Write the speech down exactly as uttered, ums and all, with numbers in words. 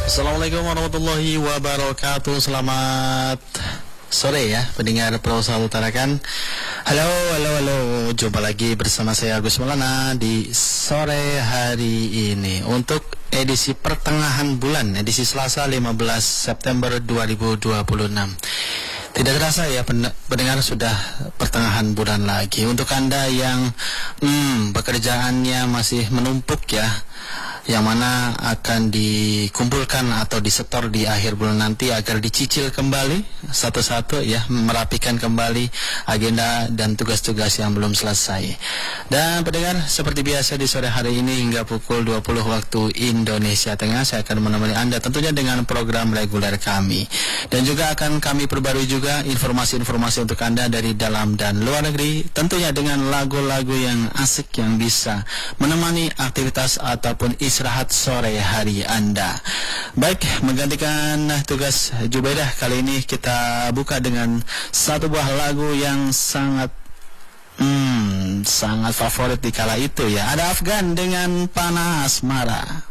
Assalamualaikum warahmatullahi wabarakatuh. Selamat sore ya pendengar Pro Selalu Utarakan. Halo, halo, halo. Jumpa lagi bersama saya Agus Maulana di sore hari ini untuk edisi pertengahan bulan, edisi Selasa lima belas September dua ribu dua puluh enam. Tidak terasa ya pendengar, sudah pertengahan bulan lagi. Untuk Anda yang hmm, pekerjaannya masih menumpuk ya, yang mana akan dikumpulkan atau disetor di akhir bulan nanti agar dicicil kembali satu-satu ya, merapikan kembali agenda dan tugas-tugas yang belum selesai. Dan pendengar, seperti biasa di sore hari ini hingga pukul dua puluh waktu Indonesia Tengah, saya akan menemani Anda tentunya dengan program reguler kami. Dan juga akan kami perbarui juga informasi-informasi untuk Anda dari dalam dan luar negeri, tentunya dengan lagu-lagu yang asik yang bisa menemani aktivitas ataupun istirahat sore hari Anda. Baik, menggantikan tugas Jubaidah, kali ini kita buka dengan satu buah lagu yang sangat hmm, sangat favorit di kala itu ya. Ada Afgan dengan Panas Marah.